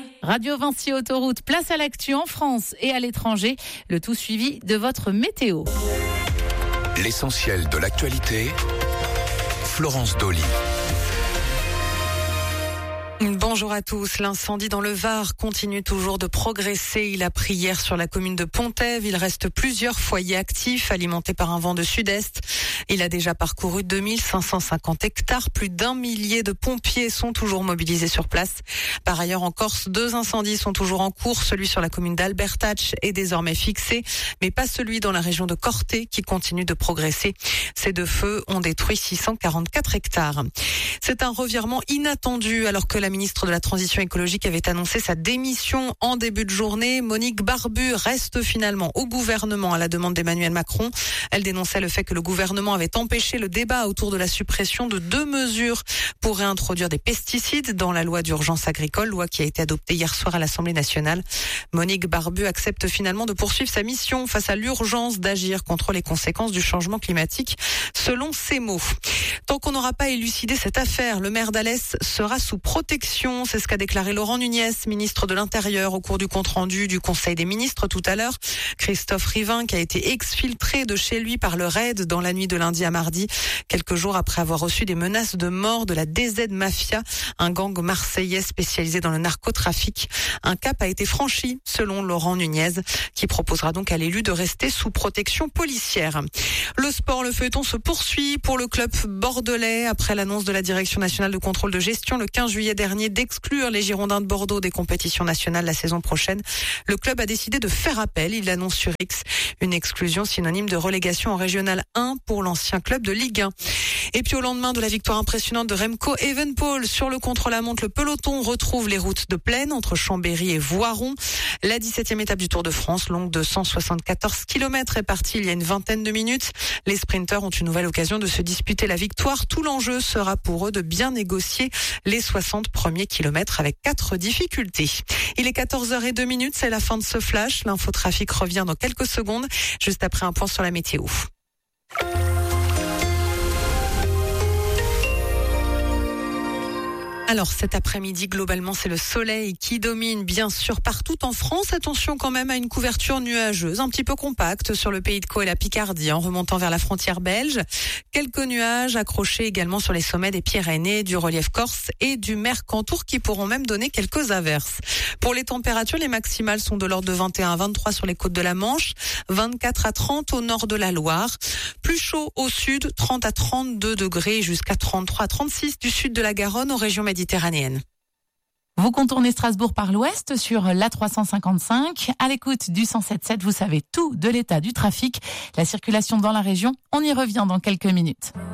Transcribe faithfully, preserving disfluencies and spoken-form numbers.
Radio Vinci Autoroute, place à l'actu en France et à l'étranger. Le tout suivi de votre météo. L'essentiel de l'actualité, Florence Dolly. Bonjour à tous. L'incendie dans le Var continue toujours de progresser. Il a pris hier sur la commune de Pontève. Il reste plusieurs foyers actifs alimentés par un vent de sud-est. Il a déjà parcouru deux mille cinq cent cinquante hectares. Plus d'un millier de pompiers sont toujours mobilisés sur place. Par ailleurs, en Corse, deux incendies sont toujours en cours. Celui sur la commune d'Albertach est désormais fixé, mais pas celui dans la région de Corté qui continue de progresser. Ces deux feux ont détruit six cent quarante-quatre hectares. C'est un revirement inattendu alors que la ministre de la Transition écologique avait annoncé sa démission en début de journée. Monique Barbu reste finalement au gouvernement à la demande d'Emmanuel Macron. Elle dénonçait le fait que le gouvernement avait empêché le débat autour de la suppression de deux mesures pour réintroduire des pesticides dans la loi d'urgence agricole, loi qui a été adoptée hier soir à l'Assemblée nationale. Monique Barbu accepte finalement de poursuivre sa mission face à l'urgence d'agir contre les conséquences du changement climatique, selon ses mots. Tant qu'on n'aura pas élucidé cette affaire, le maire d'Alès sera sous protection. C'est ce qu'a déclaré Laurent Nunez, ministre de l'Intérieur, au cours du compte-rendu du Conseil des ministres tout à l'heure. Christophe Rivin, qui a été exfiltré de chez lui par le raid dans la nuit de lundi à mardi, quelques jours après avoir reçu des menaces de mort de la D Z Mafia, un gang marseillais spécialisé dans le narcotrafic. Un cap a été franchi, selon Laurent Nunez, qui proposera donc à l'élu de rester sous protection policière. Le sport, le feuilleton se poursuit pour le club bordelais après l'annonce de la Direction nationale de contrôle de gestion le quinze juillet dernier d'exclure les Girondins de Bordeaux des compétitions nationales la saison prochaine. Le club a décidé de faire appel, il l'annonce sur X, une exclusion synonyme de relégation en Régional un pour l'ancien club de Ligue un. Et puis au lendemain de la victoire impressionnante de Remco Evenepoel sur le contre-la-montre, le peloton retrouve les routes de plaine entre Chambéry et Voiron. La dix-septième étape du Tour de France, longue de cent soixante-quatorze kilomètres, est partie il y a une vingtaine de minutes. Les sprinteurs ont une nouvelle occasion de se disputer la victoire. Tout l'enjeu sera pour eux de bien négocier les soixante premiers kilomètres avec quatre difficultés. Il est quatorze heures zéro deux, c'est la fin de ce flash. L'infotrafic revient dans quelques secondes, juste après un point sur la météo. Alors cet après-midi, globalement, c'est le soleil qui domine bien sûr partout en France. Attention quand même à une couverture nuageuse, un petit peu compacte sur le Pays de Caux et la Picardie en remontant vers la frontière belge. Quelques nuages accrochés également sur les sommets des Pyrénées, du relief corse et du Mercantour qui pourront même donner quelques averses. Pour les températures, les maximales sont de l'ordre de vingt et un à vingt-trois sur les côtes de la Manche, vingt-quatre à trente au nord de la Loire. Plus chaud au sud, trente à trente-deux degrés jusqu'à trente-trois à trente-six du sud de la Garonne aux régions méditerranéennes. Vous contournez Strasbourg par l'ouest sur l'A trois cent cinquante-cinq. À l'écoute du cent sept sept, vous savez tout de l'état du trafic. La circulation dans la région, on y revient dans quelques minutes.